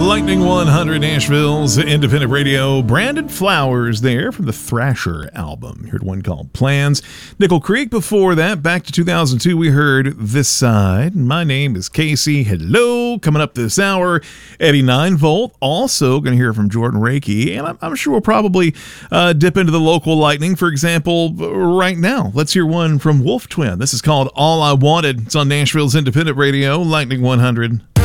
Lightning 100 Nashville's independent radio. Brandon Flowers there from the Thrasher album. You heard one called Plans. Nickel Creek before that. Back to 2002, we heard This Side. My name is Casey. Hello. Coming up this hour, Eddie 9-Volt. Also going to hear from Jordan Reiki. And I'm sure we'll probably dip into the local lightning. For example, right now, let's hear one from Wolf Twin. This is called All I Wanted. It's on Nashville's independent radio, Lightning 100.